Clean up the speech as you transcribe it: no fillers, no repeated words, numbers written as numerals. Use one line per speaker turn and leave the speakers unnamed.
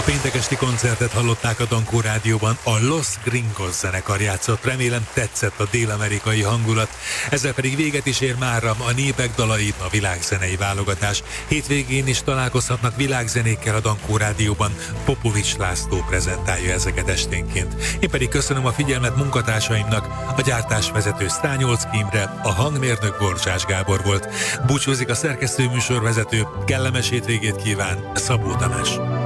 péntek esti koncertet hallották a Dankó Rádióban, a Los Gringos zenekar játszott, remélem tetszett a dél-amerikai hangulat. Ezzel pedig véget is ér mára a Népek dalai, a világzenei válogatás. Hétvégén is találkozhatnak világzenékkel a Dankó Rádióban, Popovics László prezentálja ezeket esténként. Én pedig köszönöm a figyelmet munkatársaimnak, a gyártásvezető Sztányolczky Imre, a hangmérnök Borcsás Gábor volt. Búcsúzik a szerkesztő műsorvezető, kellemes hétvégét kíván Szabó Tamás.